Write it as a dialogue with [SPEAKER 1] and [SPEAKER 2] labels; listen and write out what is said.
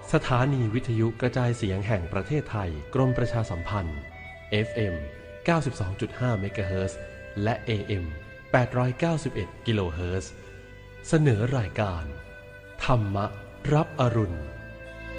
[SPEAKER 1] สถานีวิทยุกระจายเสียงแห่งประเทศไทยกรมประชาสัมพันธ์ FM 92.5 เมกะเฮิรตซ์และ AM 891 กิโลเฮิรตซ์เสนอรายการธรรมรับอรุณ